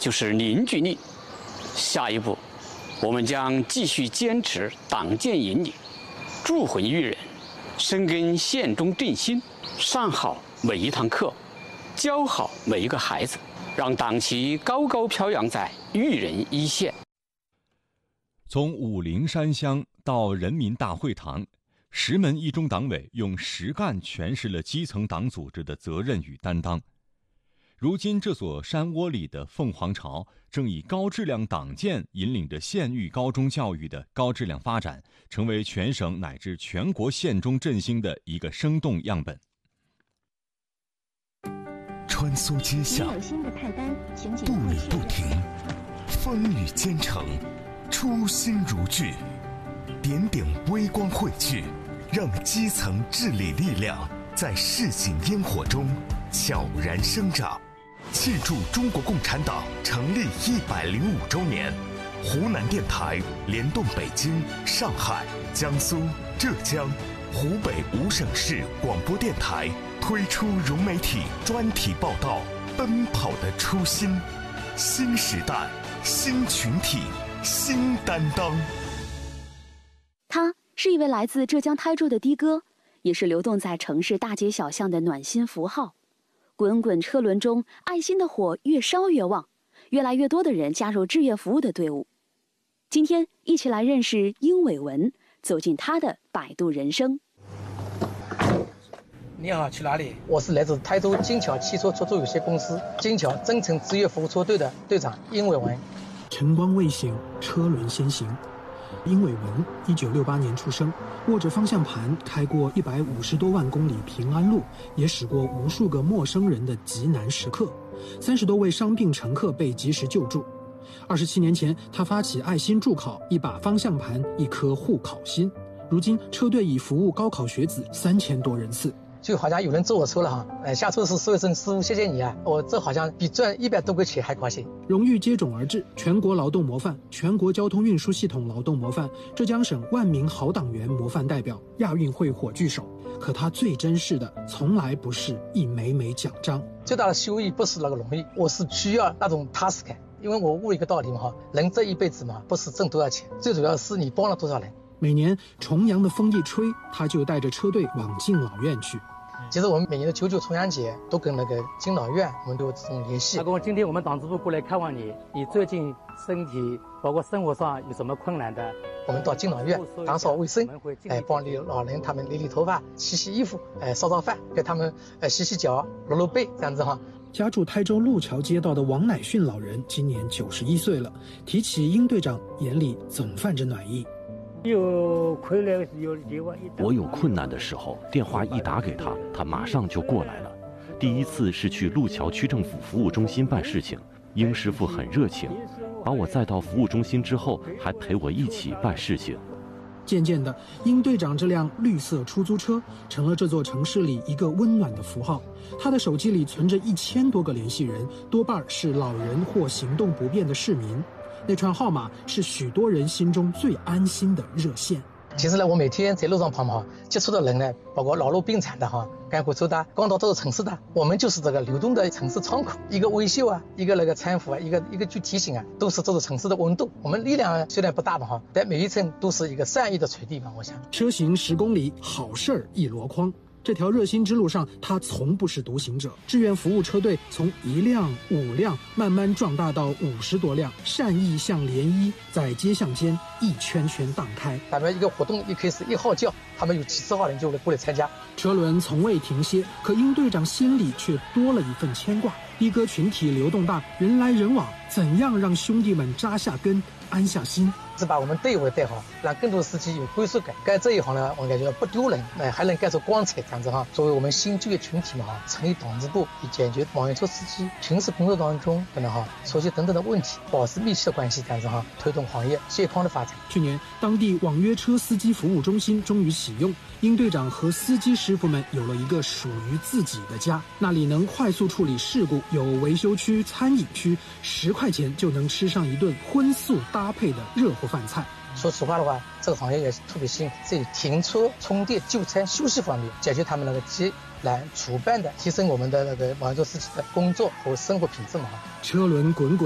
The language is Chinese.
就是凝聚力。下一步，我们将继续坚持党建引领，铸魂育人，深耕县中振兴，上好每一堂课，教好每一个孩子，让党旗高高飘扬在育人一线。 从武陵山乡到人民大会堂，石门一中党委用实干诠释了基层党组织的责任与担当。如今这所山窝里的凤凰巢，正以高质量党建引领着县域高中教育的高质量发展，成为全省乃至全国县中振兴的一个生动样本。 穿梭街巷，步履不停，风雨兼程，初心如炬，点点微光汇聚，让基层治理力量在市井烟火中悄然生长。庆祝中国共产党成立105周年，湖南电台联动北京、上海、江苏、浙江、湖北5省市广播电台推出融媒体专题报道《奔跑的初心》，新时代、新群体、新担当。 他是一位来自浙江台州的的哥，也是流动在城市大街小巷的暖心符号。滚滚车轮中，爱心的火越烧越旺，越来越多的人加入志愿服务的队伍。今天一起来认识殷伟文，走进他的摆渡人生。 你好，去哪里？我是来自台州金桥汽车出租有限公司金桥增城职业服务车队的队长殷伟文。 晨光未醒，车轮先行。殷伟文1968年出生，握着方向盘开过150多万公里平安路，也驶过无数个陌生人的极难时刻，30多位伤病乘客被及时救助。27年前，他发起爱心助考，一把方向盘，一颗护考心。如今，车队已服务高考学子3000多人次。 就好像有人坐我车了哈，下车时说一声师傅谢谢你啊，我这好像比赚100多块钱还高兴。 荣誉接踵而至，全国劳动模范、全国交通运输系统劳动模范、浙江省万名好党员模范代表、亚运会火炬手。可他最珍视的从来不是一枚枚奖章， 最大的收益不是那个荣誉，我是需要那种踏实感。因为我悟一个道理嘛哈，人这一辈子嘛，不是挣多少钱，最主要是你帮了多少人。 每年重阳的风一吹，他就带着车队往敬老院去。 其实我们每年的99重阳节都跟那个敬老院我们都有这种联系。今天我们党支部过来看望你，你最近身体包括生活上有什么困难的？我们到敬老院打扫卫生，帮理老人他们理理头发、洗洗衣服，烧烧饭，给他们洗洗脚、揉揉背，这样子哈。 家住台州路桥街道的王乃训老人今年91岁了，提起殷队长，眼里总泛着暖意。 我有困难的时候，电话一打给他，他马上就过来了。第一次是去路桥区政府服务中心办事情，殷师傅很热情，把我载到服务中心之后，还陪我一起办事情。 渐渐的，殷队长这辆绿色出租车成了这座城市里一个温暖的符号。他的手机里存着1000多个联系人，多半是老人或行动不便的市民。那串号码是许多人心中最安心的热线。 其实呢，我每天在路上跑嘛，接触的人呢，包括老弱病残的哈，干火车的，刚到这个城市的，我们就是这个流动的城市窗口，一个微笑啊，一个那个搀扶啊，一个句提醒啊，都是这个城市的温度。我们力量虽然不大嘛哈，但每一寸都是一个善意的传递嘛，我想。 车行10公里，好事儿一箩筐。这条热心之路上，他从不是独行者。志愿服务车队从1辆、5辆慢慢壮大到50多辆，善意像涟漪，在街巷间一圈圈荡开。 咱们一个活动一开始一号叫，他们有几十号人就过来参加。 车轮从未停歇，可殷队长心里却多了一份牵挂。的哥群体流动大，人来人往，怎样让兄弟们扎下根、安下心？ 是把我们队伍带好，让更多司机有归属感。干这一行呢，我感觉不丢人，还能干出光彩，这样子哈。作为我们新就业群体嘛哈，成立党支部，以解决网约车司机平时工作当中可能哈出现等等的问题，保持密切的关系，这样子哈，推动行业健康的发展。 去年，当地网约车司机服务中心终于启用，殷队长和司机师傅们有了一个属于自己的家，那里能快速处理事故，有维修区、餐饮区，10块钱就能吃上一顿荤素搭配的热乎饭菜。 说实话的话，这个行业也是特别幸福，在停车、充电、就餐、休息方面，解决他们那个急难处办的，提升我们的那个网约车司机的工作和生活品质嘛。 车轮滚滚。